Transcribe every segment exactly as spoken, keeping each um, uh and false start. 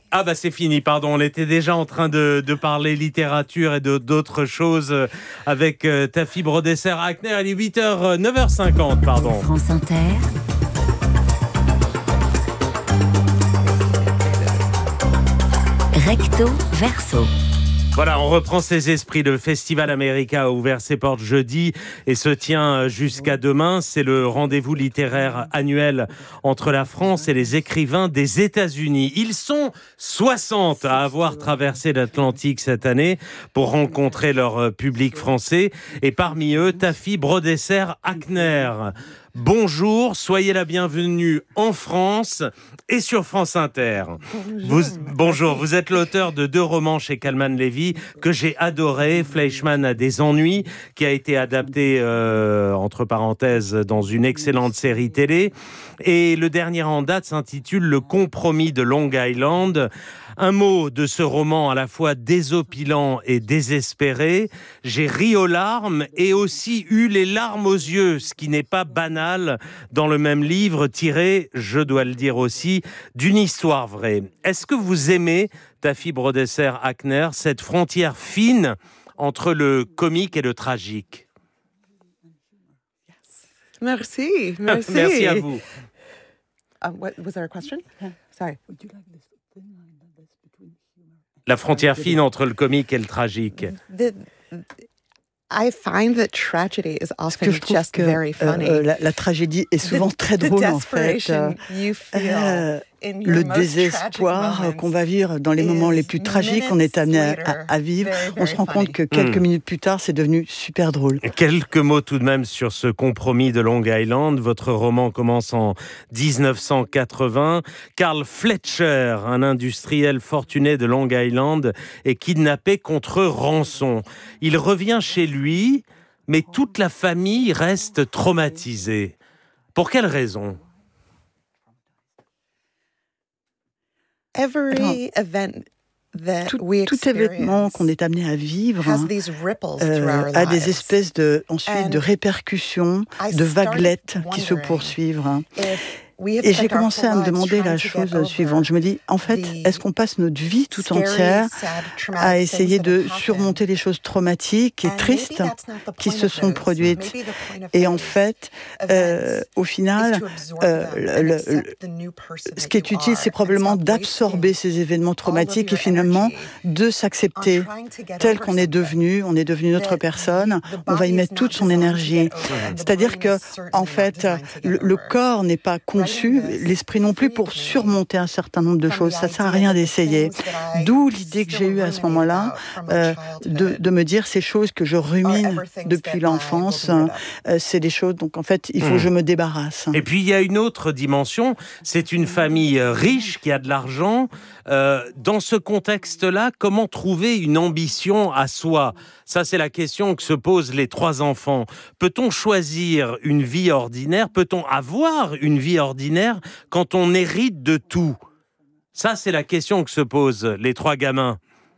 Ah bah c'est fini, pardon, on était déjà en train de, de parler littérature et de, d'autres choses avec euh, Taffy Brodesser-Akner. Il est huit heures, neuf heures cinquante, pardon. France Inter. Recto verso. Voilà, on reprend ses esprits. Le Festival America a ouvert ses portes jeudi et se tient jusqu'à demain. C'est le rendez-vous littéraire annuel entre la France et les écrivains des États-Unis. Ils sont soixante à avoir traversé l'Atlantique cette année pour rencontrer leur public français. Et parmi eux, Taffy Brodesser-Akner. Bonjour, soyez la bienvenue en France et sur France Inter. Bonjour. Vous, bonjour, vous êtes l'auteur de deux romans chez Calman Levy que j'ai adoré. Fleischmann a des ennuis, qui a été adapté, euh, entre parenthèses, dans une excellente série télé. Et le dernier en date s'intitule Le compromis de Long Island. Un mot de ce roman à la fois désopilant et désespéré. J'ai ri aux larmes et aussi eu les larmes aux yeux, ce qui n'est pas banal dans le même livre tiré, je dois le dire aussi, d'une histoire vraie. Est-ce que vous aimez, Taffy Brodesser-Akner, cette frontière fine entre le comique et le tragique? Merci, merci. Merci à vous. Um, what, was there a question? Sorry. La frontière fine entre le comique et le tragique. The, I find that tragedy is Parce often que je trouve just que very funny. euh, la, la tragédie est souvent The- très the drôle en fait. desperation you feel Euh, in your le most désespoir tragic qu'on va vivre dans les moments les plus tragiques qu'on est amené à, à- à vivre, very, on se very rend compte funny. que quelques Hmm. minutes plus tard, c'est devenu super drôle. Quelques mots tout de même sur ce compromis de Long Island. Votre roman commence en dix-neuf cent quatre-vingts. Carl Fletcher, un industriel fortuné de Long Island, est kidnappé contre rançon. Il revient chez lui, mais toute la famille reste traumatisée. Pour quelle raison ? Every event that Tout, we tout événement experience qu'on est amené à vivre has hein, these ripples euh, through our a des lives. espèces de, ensuite de And répercussions, I de started vaguelettes qui se wondering poursuivent. hein. if we have Et spent j'ai our commencé à whole me lives demander la trying to get chose over suivante. Je me dis, en fait, the est-ce qu'on passe notre vie tout scary, entière sad, traumatic à essayer things that de have happened? surmonter les choses traumatiques et And maybe tristes that's not the qui point se of sont those. produites? Maybe the point of Et en those fait, euh, events au is final, to absorb euh, them le- and le- accept the new person ce that qui you est utile, are c'est and probablement stop d'absorber wasting ces événements all of traumatiques et your finalement energy de on s'accepter trying to get tel over qu'on est something devenu, on est devenu notre that personne, the on va y body is mettre not toute son designed to énergie. get over and the C'est-à-dire brain que, is certainly en not fait, designed to get le, le over. corps n'est pas conçu, Writing this l'esprit non plus, pour freed me surmonter un certain nombre de from choses. the Ça sert à idea rien that the d'essayer. things that I D'où l'idée que j'ai still eue à ce ruminate moment-là, about from my euh, de, childhood de me dire ces choses que je are rumine ever things depuis that I will l'enfance, be rid of. euh, c'est des choses, donc en fait, il faut Hmm. que je me débarrasse. Et puis il y a une autre dimension, c'est une famille euh, riche qui a de l'argent. Euh, dans ce contexte-là, comment trouver une ambition à soi ? Ça, c'est la question que se posent les trois enfants. Peut-on choisir une vie ordinaire ? Peut-on avoir une vie ordinaire quand on hérite de tout ? Ça, c'est la question que se posent les trois gamins.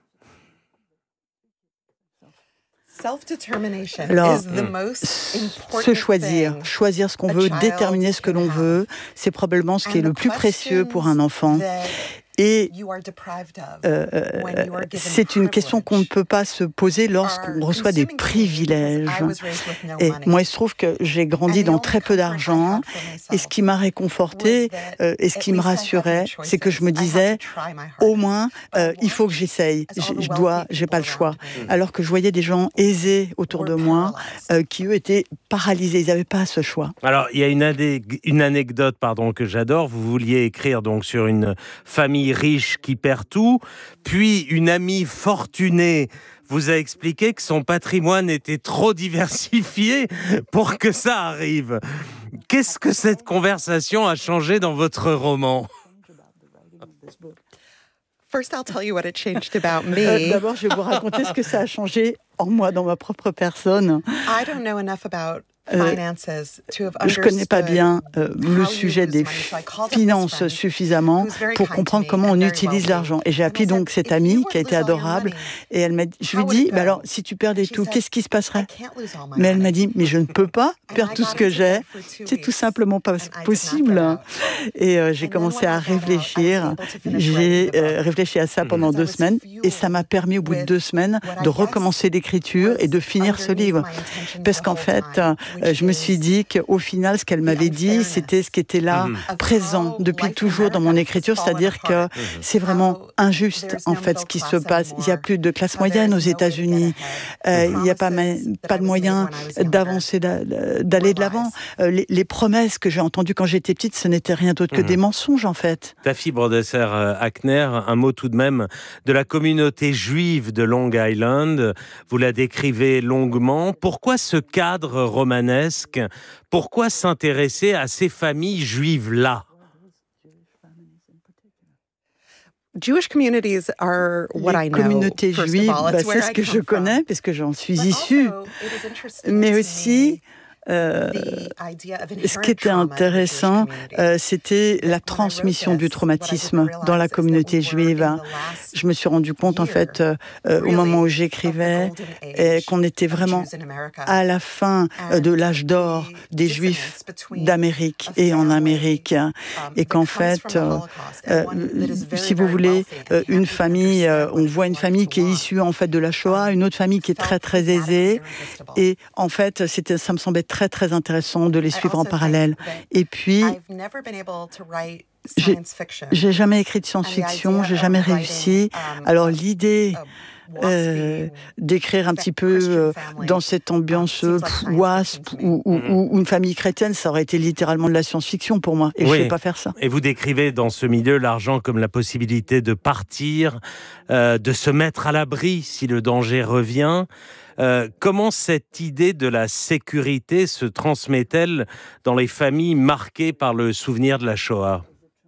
Self-determination Alors, is the most important se choisir, thing choisir ce qu'on a veut, child déterminer ce que can l'on have. veut, c'est probablement ce qui est And le the plus précieux pour un questions enfant. that Et you are deprived of euh, when you are given c'est une question qu'on ne privilege peut pas se poser are lorsqu'on reçoit des consuming to me because privilèges. I was raised with no Et money. moi, il se trouve que j'ai grandi And the dans only très peu comfort I d'argent. had for Et ce myself qui m'a réconfortée was that euh, et ce at qui me least I had no rassurait, c'est que je me choices. I disais, had to try my au hardest. moins, But I euh, il faut que watched j'essaye. as all Je the je wealthy dois, j'ai pas le people choix. around me Alors que je voyais des gens aisés autour were de moi, paralyzed. euh, qui eux étaient paralysés. Ils n'avaient pas ce choix. Alors, il y a une, adé- une anecdote pardon, que j'adore. Vous vouliez écrire donc sur une famille riche qui perd tout. Puis, une amie fortunée vous a expliqué que son patrimoine était trop diversifié pour que ça arrive. Qu'est-ce que cette conversation a changé dans votre roman ? First, I'll tell you what it changed about Euh, me. D'abord, je vais vous raconter ce que ça a changé en moi, dans ma propre personne. I don't know enough about Euh, je ne connais pas bien euh, le sujet des finances suffisamment pour comprendre comment on utilise l'argent. Et j'ai appelé donc cette amie qui a été adorable et elle m'a dit, je lui ai dit, bah alors si tu perdais tout, qu'est-ce qui se passerait? Mais elle m'a dit, mais je ne peux pas perdre tout ce que j'ai, c'est tout simplement pas possible. Et euh, j'ai commencé à réfléchir, j'ai euh, réfléchi à ça pendant deux semaines et ça m'a permis au bout de deux semaines de recommencer l'écriture et de finir ce livre. Parce qu'en fait, euh, je me suis dit qu'au final, ce qu'elle m'avait dit, c'était ce qui était là, mmh. présent depuis toujours dans mon écriture, c'est-à-dire que c'est vraiment injuste, en fait, ce qui se passe. Il n'y a plus de classe moyenne aux États-Unis. Euh, il n'y a pas, pas de moyen d'avancer, d'aller de l'avant. Euh, les, les promesses que j'ai entendues quand j'étais petite, ce n'était rien d'autre que mmh. des mensonges, en fait. Taffy Brodesser-Akner, un mot tout de même de la communauté juive de Long Island. Vous la décrivez longuement. Pourquoi ce cadre romanesque? Pourquoi s'intéresser à ces familles juives-là? Jewish communities are what Les I know. communautés juives, bah, c'est ce que je connais, parce que j'en suis issue. Mais aussi, Euh, ce qui était intéressant, euh, c'était la transmission du traumatisme dans la communauté juive. Je me suis rendu compte, en fait, euh, au moment où j'écrivais, euh, qu'on était vraiment à la fin euh, de l'âge d'or des Juifs d'Amérique et en Amérique, et qu'en fait, euh, euh, si vous voulez, euh, une famille, euh, on voit une famille qui est issue en fait de la Shoah, une autre famille qui est très très aisée, et en fait, c'était, ça me semblait très très intéressant de les suivre en parallèle. Et puis, j'ai, j'ai jamais écrit de science-fiction, j'ai jamais réussi. Alors l'idée euh, d'écrire un petit peu euh, dans cette ambiance euh, wasp ou, ou, ou une famille chrétienne, ça aurait été littéralement de la science-fiction pour moi. Et oui. Je ne sais pas faire ça. Et vous décrivez dans ce milieu l'argent comme la possibilité de partir, euh, de se mettre à l'abri si le danger revient. Euh, comment cette idée de la sécurité se transmet-elle dans les familles marquées par le souvenir de la Shoah?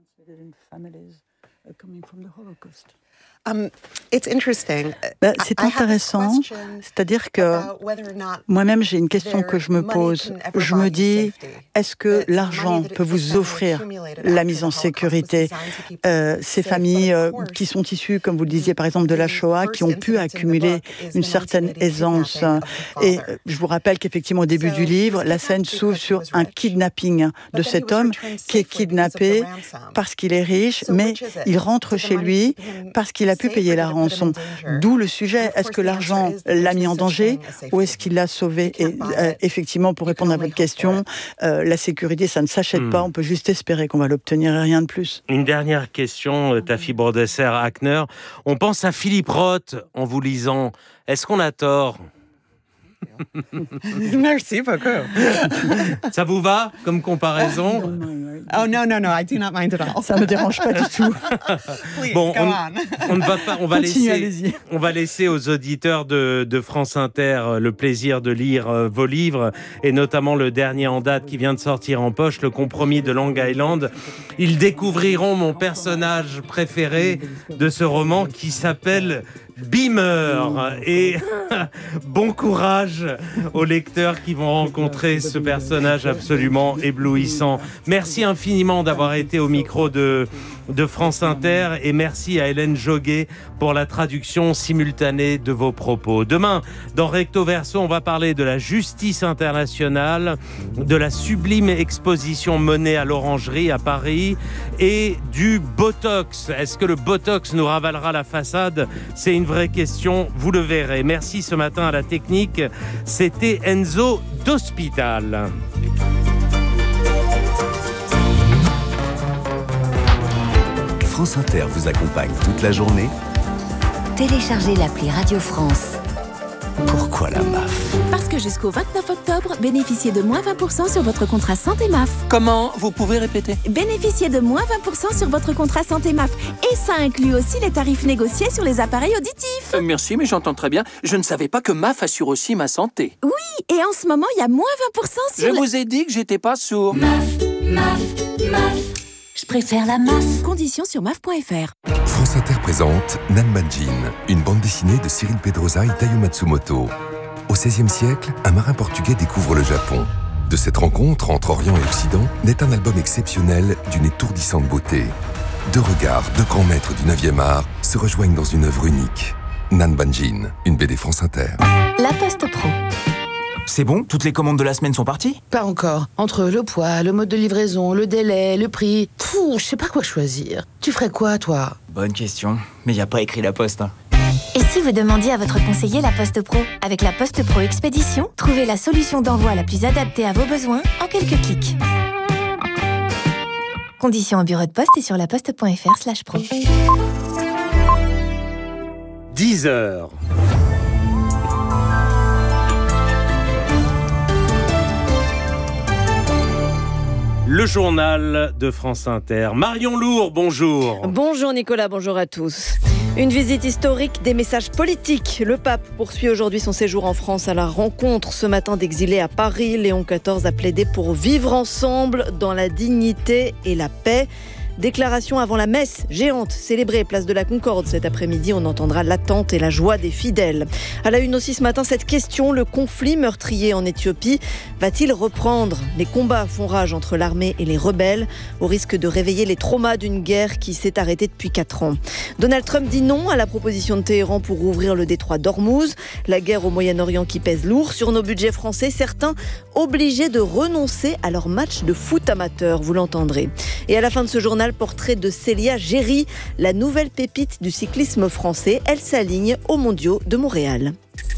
Um, it's interesting. Ben, c'est intéressant, c'est-à-dire que moi-même j'ai une question que je me pose. Je me dis, est-ce que l'argent peut vous offrir la mise en sécurité? euh, Ces familles euh, qui sont issues, comme vous le disiez, par exemple de la Shoah, qui ont pu accumuler une certaine aisance. Et je vous rappelle qu'effectivement au début du livre, la scène s'ouvre sur un kidnapping de cet homme qui est kidnappé parce qu'il est riche, mais il rentre chez lui parce qu'il a pu payer la rançon. D'où le sujet, est-ce que l'argent l'a mis en danger ou est-ce qu'il l'a sauvé? Et euh, effectivement, pour répondre à votre question, euh, la sécurité, ça ne s'achète hmm. pas, on peut juste espérer qu'on va l'obtenir et rien de plus. Une dernière question, Taffy Brodesser-Akner. On pense à Philippe Roth en vous lisant. Est-ce qu'on a tort? Merci beaucoup. Ça vous va comme comparaison? Oh non non non, I do not mind at all. Ça me dérange pas du tout. Bon, on, on ne va pas, on va Continue, laisser, allez-y. on va laisser aux auditeurs de, de France Inter le plaisir de lire euh, vos livres et notamment le dernier en date qui vient de sortir en poche, Le Compromis de Long Island. Ils découvriront mon personnage préféré de ce roman qui s'appelle Beamer. Et bon courage aux lecteurs qui vont rencontrer ce personnage absolument éblouissant. Merci infiniment d'avoir été au micro de, de France Inter et merci à Hélène Joguet pour la traduction simultanée de vos propos. Demain, dans Recto Verso, on va parler de la justice internationale, de la sublime exposition menée à l'Orangerie à Paris et du Botox. Est-ce que le Botox nous ravalera la façade? C'est une vraie question, vous le verrez. Merci ce matin à la technique. C'était Enzo d'Hospital. France Inter vous accompagne toute la journée. Téléchargez l'appli Radio France. Pourquoi la M A F? Parce que jusqu'au vingt-neuf octobre, bénéficiez de moins vingt pour cent sur votre contrat santé M A F. Comment? Vous pouvez répéter? Bénéficiez de moins vingt pour cent sur votre contrat santé M A F. Et ça inclut aussi les tarifs négociés sur les appareils auditifs. Euh, merci, mais j'entends très bien. Je ne savais pas que M A F assure aussi ma santé. Oui, et en ce moment, il y a moins vingt pour cent sur... Je le... vous ai dit que j'étais pas sourd. M A F, M A F, M A F. Je préfère la M A F. Conditions sur M A F point F R. France Inter présente Nanbanjin, une bande dessinée de Cyril Pedrosa et Taiyo Matsumoto. Au seizième siècle, un marin portugais découvre le Japon. de cette rencontre entre Orient et Occident naît un album exceptionnel d'une étourdissante beauté. Deux regards, deux grands maîtres du neuvième art se rejoignent dans une œuvre unique. Nan Banjin, une B D France Inter. La Poste Pro. C'est bon? Toutes les commandes de la semaine sont parties? Pas encore. Entre le poids, le mode de livraison, le délai, le prix... Pfff, je sais pas quoi choisir. Tu ferais quoi, toi? Bonne question. Mais y a pas écrit la Poste, hein. Et si vous demandiez à votre conseiller La Poste Pro? Avec La Poste Pro Expédition, trouvez la solution d'envoi la plus adaptée à vos besoins en quelques clics. Conditions au bureau de poste et sur laposte.fr slash pro. dix heures. Le journal de France Inter. Marion Lourd, bonjour. Bonjour Nicolas, bonjour à tous. Une visite historique, des messages politiques. Le pape poursuit aujourd'hui son séjour en France à la rencontre ce matin d'exilés à Paris. Léon quatorze a plaidé pour vivre ensemble dans la dignité et la paix. Déclaration avant la messe géante célébrée place de la Concorde. Cet après-midi, on entendra l'attente et la joie des fidèles. À la une aussi ce matin, cette question, le conflit meurtrier en Éthiopie va-t-il reprendre? Les combats font rage entre l'armée et les rebelles, au risque de réveiller les traumas d'une guerre qui s'est arrêtée depuis quatre ans. Donald Trump dit non à la proposition de Téhéran pour ouvrir le détroit d'Ormuz. La guerre au Moyen-Orient qui pèse lourd sur nos budgets français, certains obligés de renoncer à leur match de foot amateur, vous l'entendrez. Et à la fin de ce journal, portrait de Célia Géry, la nouvelle pépite du cyclisme français. Elle s'aligne aux mondiaux de Montréal.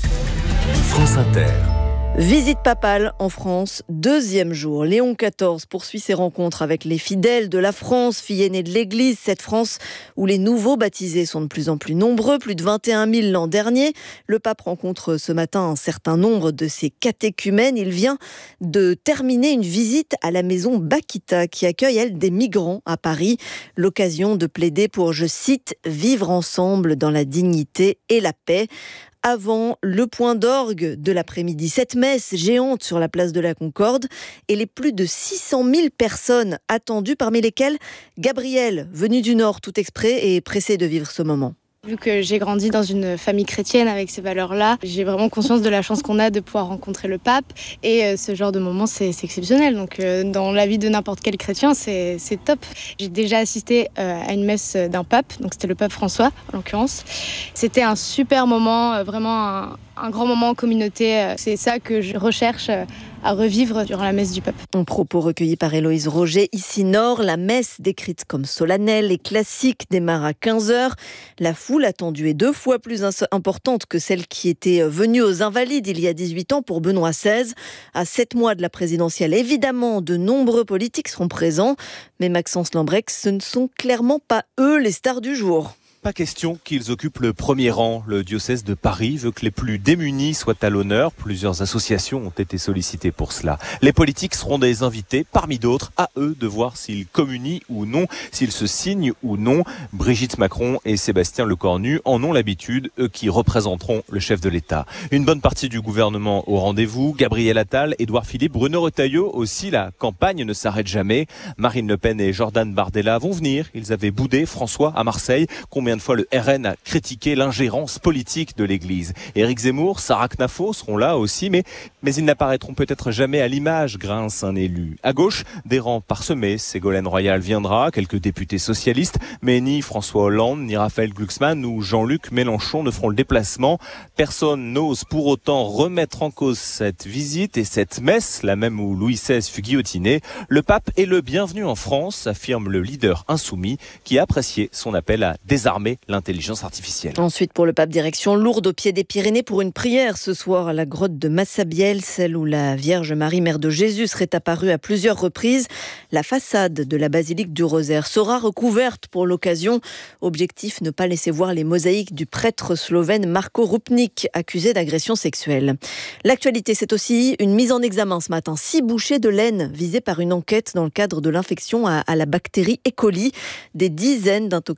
France Inter. Visite papale en France, deuxième jour. Léon quatorze poursuit ses rencontres avec les fidèles de la France, fille aînée de l'Église, cette France où les nouveaux baptisés sont de plus en plus nombreux, plus de vingt et un mille l'an dernier. Le pape rencontre ce matin un certain nombre de ses catéchumènes. Il vient de terminer une visite à la maison Bakita qui accueille, elle, des migrants à Paris. L'occasion de plaider pour, je cite, « vivre ensemble dans la dignité et la paix ». Avant le point d'orgue de l'après-midi. Cette messe géante sur la place de la Concorde et les plus de six cent mille personnes attendues, parmi lesquelles Gabriel, venu du Nord tout exprès et pressé de vivre ce moment. Vu que j'ai grandi dans une famille chrétienne avec ces valeurs-là, j'ai vraiment conscience de la chance qu'on a de pouvoir rencontrer le pape. Et ce genre de moment, c'est, c'est exceptionnel. Donc euh, dans la vie de n'importe quel chrétien, c'est, c'est top. J'ai déjà assisté euh, à une messe d'un pape, donc c'était le pape François en l'occurrence. C'était un super moment, euh, vraiment un, un grand moment en communauté. C'est ça que je recherche euh, à revivre durant la messe du pape. Un propos recueilli par Héloïse Roger. Ici Nord, la messe décrite comme solennelle et classique démarre à quinze heures. La foule attendue est deux fois plus importante que celle qui était venue aux Invalides il y a dix-huit ans pour Benoît seize. À sept mois de la présidentielle, évidemment, de nombreux politiques seront présents. Mais Maxence Lambrecht, ce ne sont clairement pas eux les stars du jour. Pas question qu'ils occupent le premier rang. Le diocèse de Paris veut que les plus démunis soient à l'honneur. Plusieurs associations ont été sollicitées pour cela. Les politiques seront des invités, parmi d'autres, à eux de voir s'ils communient ou non, s'ils se signent ou non. Brigitte Macron et Sébastien Lecornu en ont l'habitude, eux qui représenteront le chef de l'État. Une bonne partie du gouvernement au rendez-vous. Gabriel Attal, Édouard Philippe, Bruno Retailleau aussi. La campagne ne s'arrête jamais. Marine Le Pen et Jordan Bardella vont venir. Ils avaient boudé François à Marseille. Combien de fois le R N a critiqué l'ingérence politique de l'Église. Éric Zemmour, Sarah Knafo seront là aussi, mais, mais ils n'apparaîtront peut-être jamais à l'image, grince un élu. À gauche, des rangs parsemés. Ségolène Royal viendra, quelques députés socialistes, mais ni François Hollande, ni Raphaël Glucksmann ou Jean-Luc Mélenchon ne feront le déplacement. Personne n'ose pour autant remettre en cause cette visite et cette messe, la même où Louis seize fut guillotiné. Le pape est le bienvenu en France, affirme le leader insoumis, qui a apprécié son appel à désarmer l'intelligence artificielle. Ensuite, pour le pape, direction Lourdes, au pied des Pyrénées, pour une prière ce soir à la grotte de Massabielle, celle où la Vierge Marie, mère de Jésus, serait apparue à plusieurs reprises. La façade de la basilique du Rosaire sera recouverte pour l'occasion. Objectif, ne pas laisser voir les mosaïques du prêtre slovène Marko Rupnik, accusé d'agression sexuelle. L'actualité, c'est aussi une mise en examen ce matin. Six bouchers de laine visés par une enquête dans le cadre de l'infection à, à la bactérie E. coli. Des dizaines d'intoxications